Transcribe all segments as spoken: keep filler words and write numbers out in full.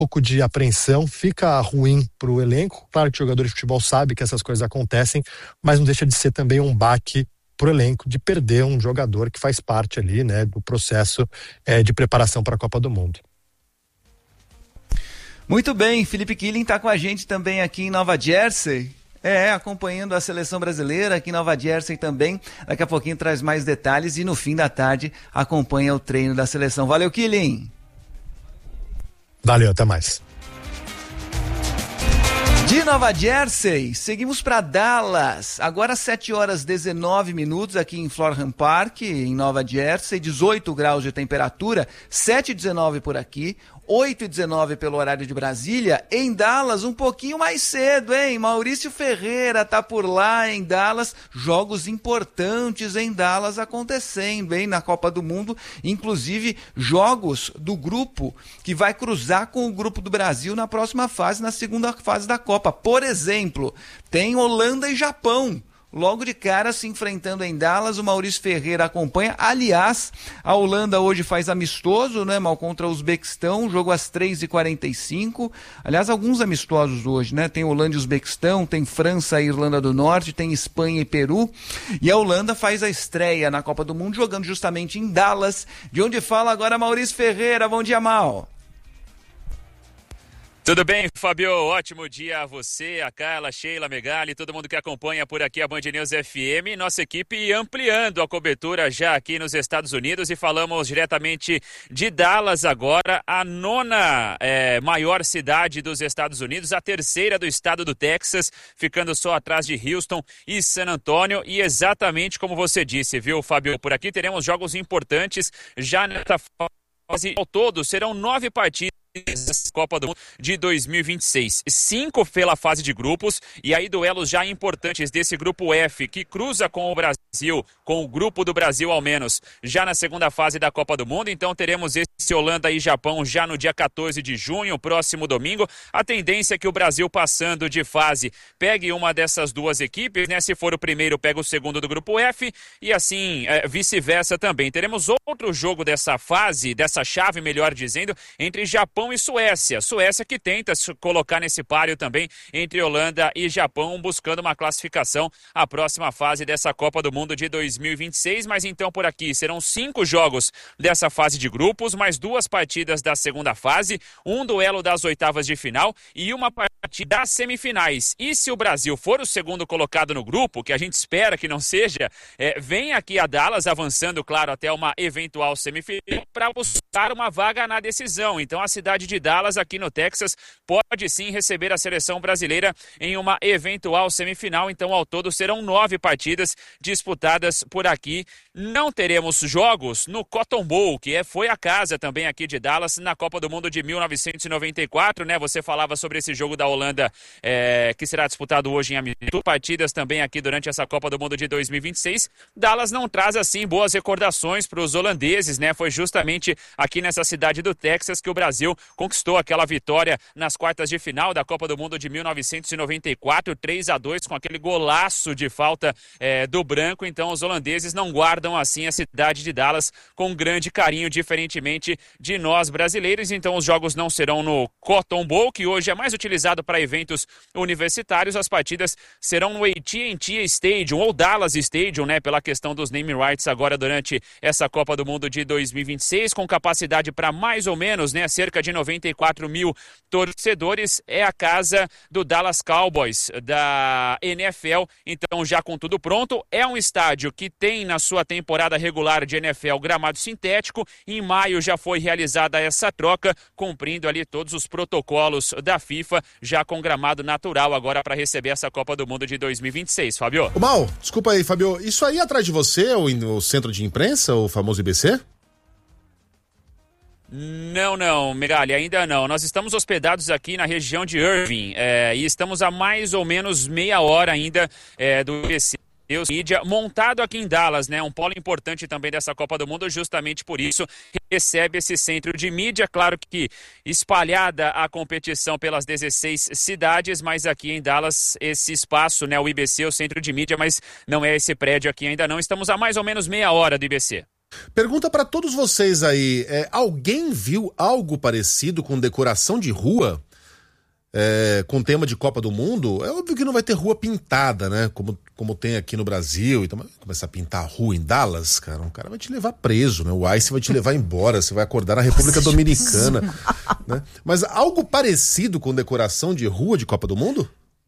pouco de apreensão, fica ruim para o elenco. Claro que o jogador de futebol sabe que essas coisas acontecem, mas não deixa de ser também um baque para o elenco de perder um jogador que faz parte ali, né, do processo é, de preparação para a Copa do Mundo. Muito bem, Felipe Killing está com a gente também aqui em Nova Jersey. É, acompanhando a seleção brasileira aqui em Nova Jersey também. Daqui a pouquinho traz mais detalhes e no fim da tarde acompanha o treino da seleção. Valeu, Killing! Valeu, até mais. De Nova Jersey, seguimos para Dallas. Agora sete horas e dezenove minutos aqui em Florham Park, em Nova Jersey, dezoito graus de temperatura, sete e dezenove por aqui, oito e dezenove pelo horário de Brasília. Em Dallas, um pouquinho mais cedo, hein? Maurício Ferreira tá por lá em Dallas. Jogos importantes em Dallas acontecendo, hein? Na Copa do Mundo, inclusive jogos do grupo que vai cruzar com o grupo do Brasil na próxima fase, na segunda fase da Copa. Por exemplo, tem Holanda e Japão. Logo de cara, se enfrentando em Dallas, o Maurício Ferreira acompanha. Aliás, a Holanda hoje faz amistoso, né, mal, contra o Uzbequistão, jogo às três e quarenta e cinco. Aliás, alguns amistosos hoje, né? Tem Holanda e Uzbequistão, tem França e Irlanda do Norte, tem Espanha e Peru. E a Holanda faz a estreia na Copa do Mundo, jogando justamente em Dallas, de onde fala agora Maurício Ferreira. Bom dia, Mal. Tudo bem, Fabio? Ótimo dia a você, a Carla, a Sheila, a Megali, todo mundo que acompanha por aqui a Band News F M. Nossa equipe ampliando a cobertura já aqui nos Estados Unidos e falamos diretamente de Dallas agora, a nona é, maior cidade dos Estados Unidos, a terceira do estado do Texas, ficando só atrás de Houston e San Antonio. E exatamente como você disse, viu, Fabio? Por aqui teremos jogos importantes já nessa fase. Ao todo, serão nove partidas Copa do Mundo de dois mil e vinte e seis, cinco pela fase de grupos, e aí duelos já importantes desse grupo F, que cruza com o Brasil, com o grupo do Brasil ao menos, já na segunda fase da Copa do Mundo. Então teremos esse Holanda e Japão já no dia quatorze de junho, próximo domingo. A tendência é que o Brasil, passando de fase, pegue uma dessas duas equipes, né? Se for o primeiro, pega o segundo do grupo F, e assim é, vice-versa também. Teremos outro jogo dessa fase, dessa chave, melhor dizendo, entre Japão e Suécia. Suécia que tenta se colocar nesse páreo também entre Holanda e Japão, buscando uma classificação à próxima fase dessa Copa do Mundo de dois mil e vinte e seis. Mas então por aqui serão cinco jogos dessa fase de grupos, mais duas partidas da segunda fase, um duelo das oitavas de final e uma partida das semifinais. E se o Brasil for o segundo colocado no grupo, que a gente espera que não seja, é, vem aqui a Dallas avançando, claro, até uma eventual semifinal para buscar uma vaga na decisão. Então a cidade de Dallas, aqui no Texas, pode sim receber a seleção brasileira em uma eventual semifinal. Então, ao todo, serão nove partidas disputadas por aqui. Não teremos jogos no Cotton Bowl, que é, foi a casa também aqui de Dallas na Copa do Mundo de mil novecentos e noventa e quatro, né? Você falava sobre esse jogo da Holanda, é, que será disputado hoje em Amitu. Partidas também aqui durante essa Copa do Mundo de dois mil e vinte e seis. Dallas não traz, assim, boas recordações para os holandeses, né? Foi justamente aqui nessa cidade do Texas que o Brasil conquistou aquela vitória nas quartas de final da Copa do Mundo de mil novecentos e noventa e quatro, três a dois, com aquele golaço de falta é, do branco. Então os holandeses não guardam assim a cidade de Dallas com grande carinho, diferentemente de nós brasileiros. Então os jogos não serão no Cotton Bowl, que hoje é mais utilizado para eventos universitários. As partidas serão no A T and T Stadium, ou Dallas Stadium, né, pela questão dos name rights agora durante essa Copa do Mundo de dois mil e vinte e seis, com capacidade para mais ou menos, né, cerca de noventa e quatro mil torcedores. É a casa do Dallas Cowboys da N F L, então já com tudo pronto. É um estádio que tem na sua temporada regular de N F L gramado sintético. Em maio já foi realizada essa troca, cumprindo ali todos os protocolos da FIFA, já com gramado natural agora para receber essa Copa do Mundo de dois mil e vinte e seis, Fabio. Ô Mal, desculpa aí, Fabio, isso aí atrás de você, o, o centro de imprensa, o famoso I B C? Não, não, Megali, ainda não. Nós estamos hospedados aqui na região de Irving, é, e estamos a mais ou menos meia hora ainda é, do I B C. Mídia, montado aqui em Dallas, né? Um polo importante também dessa Copa do Mundo, justamente por isso recebe esse centro de mídia. Claro que espalhada a competição pelas dezesseis cidades, mas aqui em Dallas esse espaço, né? O I B C, o centro de mídia, mas não é esse prédio aqui ainda não. Estamos a mais ou menos meia hora do I B C. Pergunta para todos vocês aí, é, alguém viu algo parecido com decoração de rua? É, com tema de Copa do Mundo? É óbvio que não vai ter rua pintada, né? Como, como tem aqui no Brasil. Então, começar a pintar a rua em Dallas, cara, um cara vai te levar preso, né? O ICE vai te levar embora, você vai acordar na República Dominicana. Né? Mas algo parecido com decoração de rua de Copa do Mundo?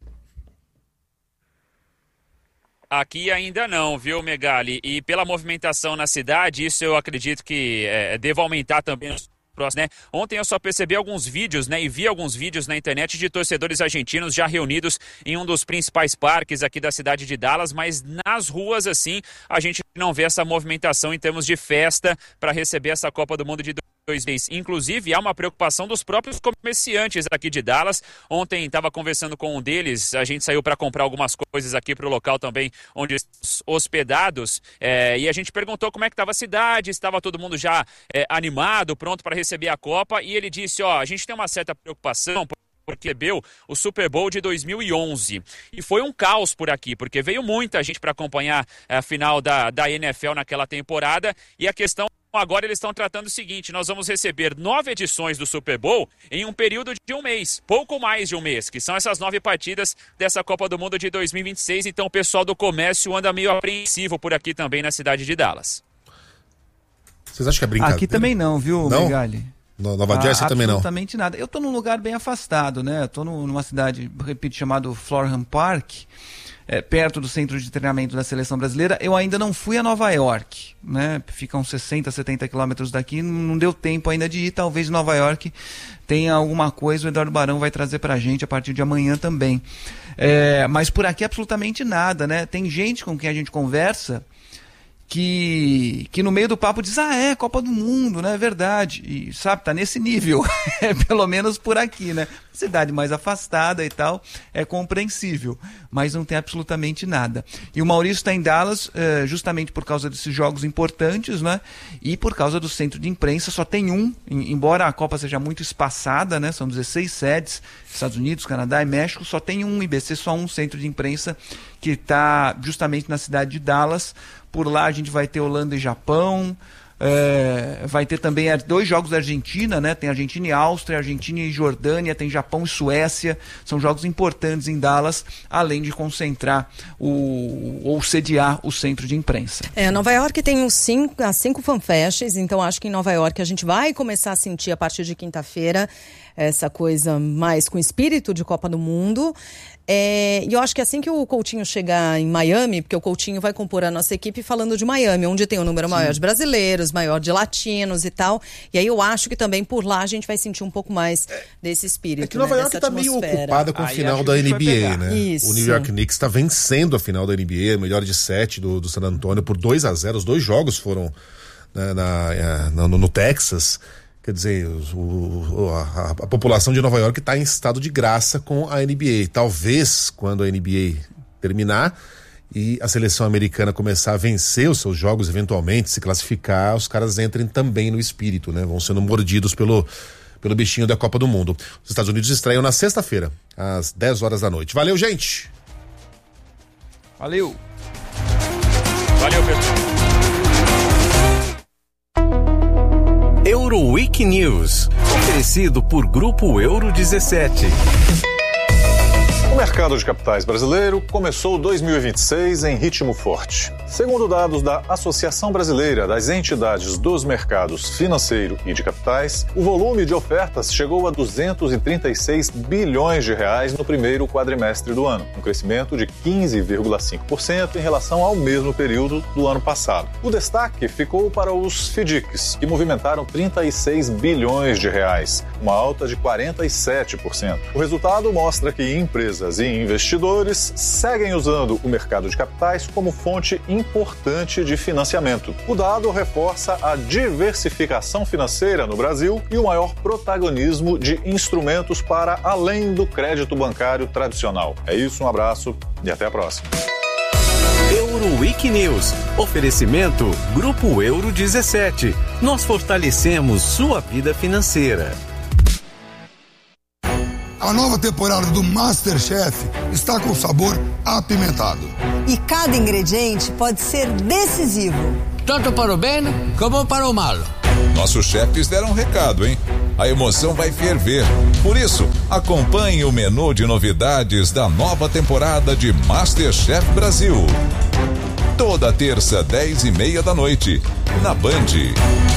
Aqui ainda não, viu, Megali? E pela movimentação na cidade, isso eu acredito que é, deva aumentar também nos próximos, né? Ontem eu só percebi alguns vídeos, né? E vi alguns vídeos na internet de torcedores argentinos já reunidos em um dos principais parques aqui da cidade de Dallas, mas nas ruas, assim, a gente não vê essa movimentação em termos de festa para receber essa Copa do Mundo de dois mil e vinte e seis. Inclusive, há uma preocupação dos próprios comerciantes aqui de Dallas. Ontem estava conversando com um deles, a gente saiu para comprar algumas coisas aqui para o local também onde estamos hospedados, é, e a gente perguntou como é que estava a cidade, estava todo mundo já é, animado, pronto para receber a Copa, e ele disse, ó, a gente tem uma certa preocupação porque recebeu o Super Bowl de dois mil e onze. E foi um caos por aqui, porque veio muita gente para acompanhar a final da, da N F L naquela temporada, e a questão agora eles estão tratando o seguinte, nós vamos receber nove edições do Super Bowl em um período de um mês, pouco mais de um mês, que são essas nove partidas dessa Copa do Mundo de dois mil e vinte e seis, então o pessoal do comércio anda meio apreensivo por aqui também na cidade de Dallas. Vocês acham que é brincadeira? Aqui também não, viu, não? Megali? No Nova Jersey ah, também não? Absolutamente nada. Eu tô num lugar bem afastado, né? Eu tô no, numa cidade, repito, chamado Florham Park, é, perto do centro de treinamento da seleção brasileira. Eu ainda não fui a Nova York, né? Fica uns sessenta, setenta quilômetros daqui, não deu tempo ainda de ir. Talvez Nova York tenha alguma coisa, o Eduardo Barão vai trazer pra gente a partir de amanhã também. É, mas por aqui absolutamente nada, né? Tem gente com quem a gente conversa que, que no meio do papo diz, ah, é, Copa do Mundo, né? É verdade. E, sabe, tá nesse nível, pelo menos por aqui, né? Cidade mais afastada e tal, é compreensível, mas não tem absolutamente nada. E o Maurício está em Dallas eh, justamente por causa desses jogos importantes, né? E por causa do centro de imprensa, só tem um, em, embora a Copa seja muito espaçada, né? São dezesseis sedes, Estados Unidos, Canadá e México, só tem um I B C, só um centro de imprensa que está justamente na cidade de Dallas. Por lá a gente vai ter Holanda e Japão, é, vai ter também dois jogos da Argentina, né? Tem Argentina e Áustria, Argentina e Jordânia, tem Japão e Suécia, são jogos importantes em Dallas, além de concentrar o, ou sediar o centro de imprensa. É, Nova York tem os cinco, as cinco fanfests, então acho que em Nova York a gente vai começar a sentir a partir de quinta-feira essa coisa mais com espírito de Copa do Mundo. É, e eu acho que assim que o Coutinho chegar em Miami, porque o Coutinho vai compor a nossa equipe falando de Miami, onde tem o um número maior Sim. de brasileiros, maior de latinos e tal, e aí eu acho que também por lá a gente vai sentir um pouco mais é, desse espírito. É que Nova né, York está meio ocupada com a aí final da N B A, né? Isso. O New York Knicks está vencendo a final da N B A, melhor de sete do, do San Antonio por dois a zero, os dois jogos foram né, na, na, no, no Texas. Quer dizer, o, a, a população de Nova York está em estado de graça com a N B A. Talvez, quando a N B A terminar e a seleção americana começar a vencer os seus jogos, eventualmente, se classificar, os caras entrem também no espírito, né? Vão sendo mordidos pelo, pelo bichinho da Copa do Mundo. Os Estados Unidos estreiam na sexta-feira, às dez horas da noite. Valeu, gente! Valeu! Valeu, pessoal! Euroweek News, oferecido por Grupo Euro dezessete. O mercado de capitais brasileiro começou dois mil e vinte e seis em ritmo forte. Segundo dados da Associação Brasileira das Entidades dos Mercados Financeiro e de Capitais, o volume de ofertas chegou a duzentos e trinta e seis bilhões de reais no primeiro quadrimestre do ano, um crescimento de quinze vírgula cinco por cento em relação ao mesmo período do ano passado. O destaque ficou para os FDICs, que movimentaram trinta e seis bilhões de reais, uma alta de quarenta e sete por cento. O resultado mostra que empresas e investidores seguem usando o mercado de capitais como fonte importante de financiamento. O dado reforça a diversificação financeira no Brasil e o maior protagonismo de instrumentos para além do crédito bancário tradicional. É isso, um abraço e até a próxima. Euroweek News. Oferecimento Grupo Euro dezessete. Nós fortalecemos sua vida financeira. A nova temporada do MasterChef está com sabor apimentado. E cada ingrediente pode ser decisivo. tanto para o bem como para o mal. Nossos chefes deram um recado, hein? A emoção vai ferver. Por isso, acompanhe o menu de novidades da nova temporada de MasterChef Brasil. Toda terça, dez e meia da noite, na Band.